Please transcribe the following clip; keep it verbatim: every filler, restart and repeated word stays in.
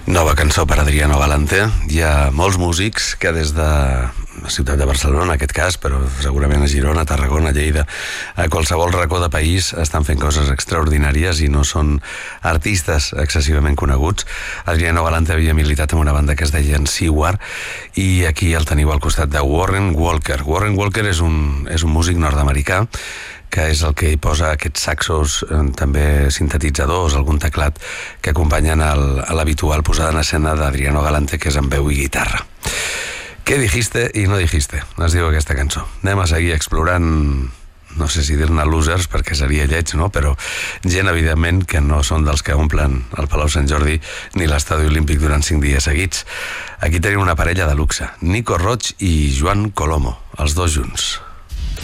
Nova cançó per Adriano Galante. Hi ha molts músics que des de la ciutat de Barcelona, en aquest cas, però segurament a Girona, Tarragona, Lleida, a qualsevol racó de país estan fent coses extraordinàries i no són artistes excessivament coneguts. Adriano Galante havia militat en una banda que es deia Seward i aquí el teniu al costat de Warren Walker. Warren Walker és un, és un músic nord-americà que és el que hi posa aquests saxos, eh, també sintetitzadors, algun teclat que acompanyen el, a l'habitual posada en escena d'Adriano Galante, que és amb veu i guitarra. Què dijiste i no dijiste? Es diu aquesta cançó. Anem a seguir explorant, no sé si dir-ne losers, perquè seria lleig, no? Però gent, evidentment, que no són dels que omplen el Palau Sant Jordi ni l'Estadi Olímpic durant cinc dies seguits. Aquí tenim una parella de luxe, Nico Roig i Joan Colomo, els dos junts.